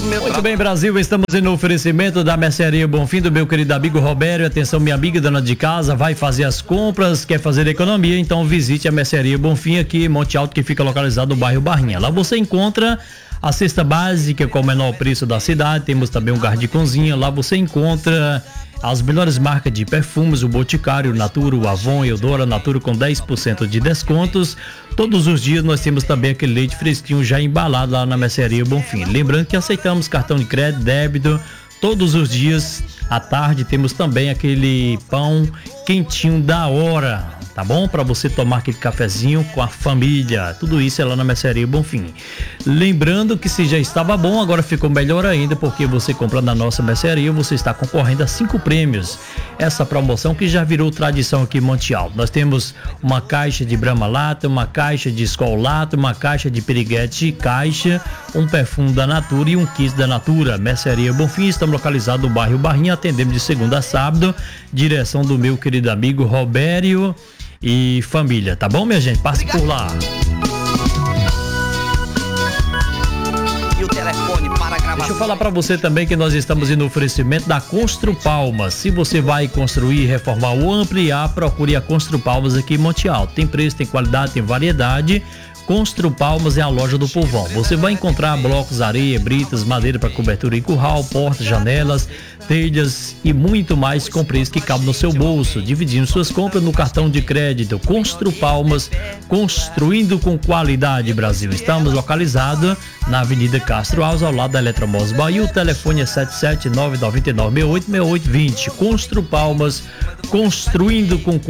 Muito bem, Brasil, estamos no oferecimento da Mercearia Bonfim, do meu querido amigo Robério. Atenção, minha amiga dona de casa, vai fazer as compras, quer fazer economia, então visite a Mercearia Bonfim aqui em Monte Alto, que fica localizado no bairro Barrinha. Lá você encontra a cesta básica com o menor preço da cidade, temos também um garde de cozinha. Lá você encontra as melhores marcas de perfumes, o Boticário, o Natura, o Avon, Eudora, Natura com 10% de descontos. Todos os dias nós temos também aquele leite fresquinho já embalado lá na Mercearia Bonfim. Lembrando que aceitamos cartão de crédito, débito. Todos os dias à tarde temos também aquele pão quentinho da hora, tá bom? Para você tomar aquele cafezinho com a família. Tudo isso é lá na Mercearia Bonfim. Lembrando que se já estava bom, agora ficou melhor ainda, porque você comprando na nossa mercearia, você está concorrendo a 5 prêmios. Essa promoção que já virou tradição aqui em Monte Alto. Nós temos uma caixa de Brahma Lata, uma caixa de Skol Lata, uma caixa de Piriguete caixa, um perfume da Natura e um kit da Natura. Mercearia Bonfim, estamos localizados no bairro Barrinha, atendemos de segunda a sábado, direção do meu querido amigo Robério e família, tá bom, minha gente? Passe por lá. Deixa eu falar para você também que nós estamos no oferecimento da Constru Palmas. Se você vai construir, reformar ou ampliar, procure a Constru Palmas aqui em Monte Alto. Tem preço, tem qualidade, tem variedade. Constru Palmas é a loja do povão. Você vai encontrar blocos, areia, britas, madeira para cobertura e curral, portas, janelas, telhas e muito mais com preço que cabe no seu bolso, dividindo suas compras no cartão de crédito. Constru Palmas, construindo com qualidade, Brasil. Estamos localizados na Avenida Castro Alves, ao lado da Eletromós Bahia. O telefone é 77999686820. Constru Palmas, construindo com